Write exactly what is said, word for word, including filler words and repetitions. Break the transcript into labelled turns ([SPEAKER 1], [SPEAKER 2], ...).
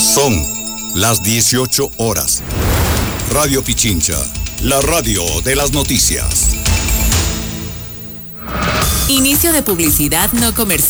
[SPEAKER 1] Son las dieciocho horas. Radio Pichincha, la radio de las noticias.
[SPEAKER 2] Inicio de publicidad no comercial.